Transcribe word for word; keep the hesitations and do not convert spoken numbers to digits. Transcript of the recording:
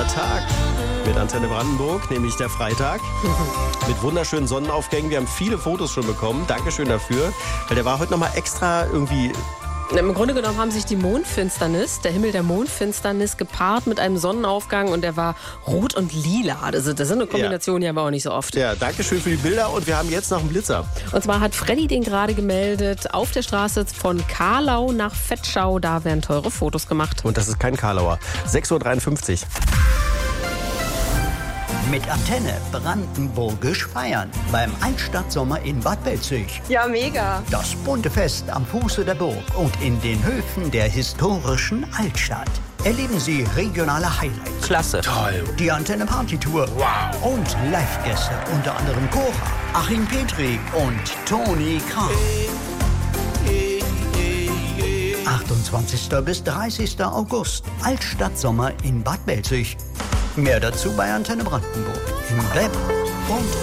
schöner Tag mit Antenne Brandenburg, nämlich der Freitag. Mit wunderschönen Sonnenaufgängen. Wir haben viele Fotos schon bekommen. Dankeschön dafür. Weil der war heute nochmal extra irgendwie... Im Grunde genommen haben sich die Mondfinsternis, der Himmel der Mondfinsternis, gepaart mit einem Sonnenaufgang und der war rot und lila. Also das ist eine Kombination, die haben wir auch nicht so oft. Ja, danke schön für die Bilder und wir haben jetzt noch einen Blitzer. Und zwar hat Freddy den gerade gemeldet, auf der Straße von Karlau nach Vetschau, da werden teure Fotos gemacht. Und das ist kein Karlauer. sechs Uhr dreiundfünfzig. Mit Antenne brandenburgisch feiern beim Altstadtsommer in Bad Belzig. Ja, mega. Das bunte Fest am Fuße der Burg und in den Höfen der historischen Altstadt. Erleben Sie regionale Highlights. Klasse. Toll. Die Antenne Partytour. Wow. Und Live-Gäste, unter anderem Cora, Achim Petri und Toni Kram. achtundzwanzigsten bis dreißigsten August. Altstadtsommer in Bad Belzig. Mehr dazu bei Antenne Brandenburg im Web und